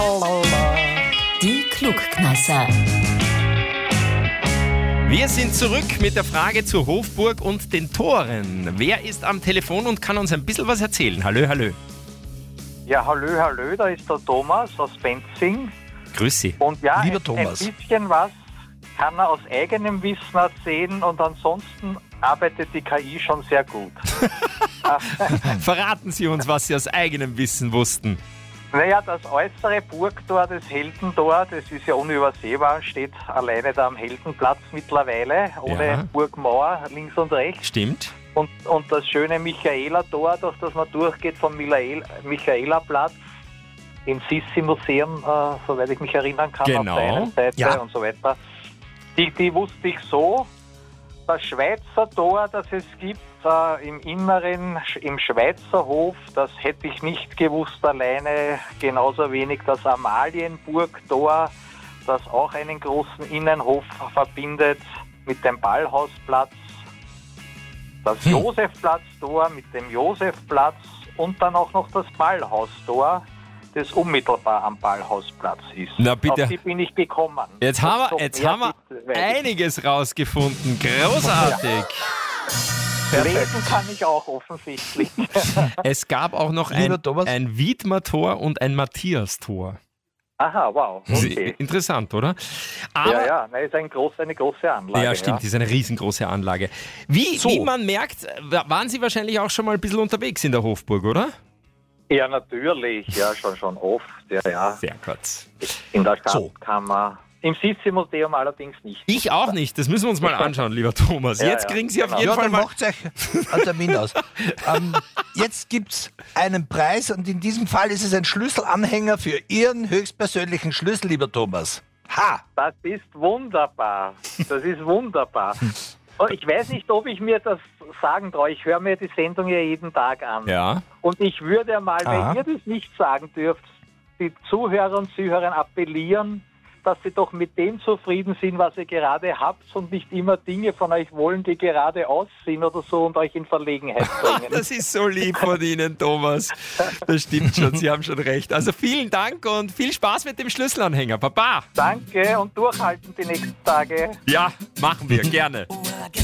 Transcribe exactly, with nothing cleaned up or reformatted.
Die Klugkneisser. Wir sind zurück mit der Frage zur Hofburg und den Toren. Wer ist am Telefon und kann uns ein bisschen was erzählen? Hallo, hallo. Ja, hallo, hallo, da ist der Thomas aus Benzing. Grüß Sie. Und ja, Lieber ein, Thomas. ein bisschen was kann er aus eigenem Wissen erzählen und ansonsten arbeitet die K I schon sehr gut. Verraten Sie uns, was Sie aus eigenem Wissen wussten. Naja, das äußere Burgtor, das Heldentor, das ist ja unübersehbar, steht alleine da am Heldenplatz mittlerweile, ohne Ja. Burgmauer links und rechts. Stimmt. Und, und das schöne Michaela-Tor, durch das man durchgeht vom Michael, Michaela-Platz im Sissi-Museum, äh, soweit ich mich erinnern kann, Genau. auf der einen Seite Ja. und so weiter. Die, die wusste ich so. Das Schweizer Tor, das es gibt äh, im Inneren, sch- im Schweizer Hof, das hätte ich nicht gewusst alleine. Genauso wenig das Amalienburg-Tor, das auch einen großen Innenhof verbindet mit dem Ballhausplatz. Das Hm. Josefplatz-Tor mit dem Josefplatz und dann auch noch das Ballhaustor, das unmittelbar am Ballhausplatz ist. Na bitte. Auf die bin ich gekommen. Jetzt haben Noch wir, jetzt mehr haben wir bitte, weiß ich einiges rausgefunden. Großartig. nicht. Lesen kann ich auch offensichtlich. Es gab auch noch ein, Lieber Thomas. ein Wiedmer-Tor und ein Matthias-Tor. Aha, wow. Okay. Interessant, oder? Aber, Ja, ja, nein, ist ein groß, eine große Anlage. Ja, stimmt, das ist eine riesengroße Anlage. Wie, So. wie man merkt, waren Sie wahrscheinlich auch schon mal ein bisschen unterwegs in der Hofburg, oder? Ja, natürlich, ja, schon, schon oft. Ja, ja. Sehr kurz. In der So. Stadtkammer. Im Sissi-Museum allerdings nicht. Ich auch nicht, das müssen wir uns mal anschauen, lieber Thomas. Ja, Jetzt ja, kriegen Sie auf genau. jeden Ja, Fall dann mal... macht euch einen Termin aus. ähm, jetzt gibt es einen Preis und in diesem Fall ist es ein Schlüsselanhänger für Ihren höchstpersönlichen Schlüssel, lieber Thomas. Ha! Das ist wunderbar. Das ist wunderbar. Und ich weiß nicht, ob ich mir das sagen traue. Ich höre mir die Sendung ja jeden Tag an. Ja, Und ich würde mal, Aha. wenn ihr das nicht sagen dürft, die Zuhörer und Zuhörer appellieren, dass sie doch mit dem zufrieden sind, was ihr gerade habt und nicht immer Dinge von euch wollen, die gerade aussehen oder so und euch in Verlegenheit bringen. das ist so lieb von Ihnen, Thomas. Das stimmt schon, Sie haben schon recht. Also vielen Dank und viel Spaß mit dem Schlüsselanhänger. Baba! Danke und durchhalten die nächsten Tage. Ja, machen wir, gerne.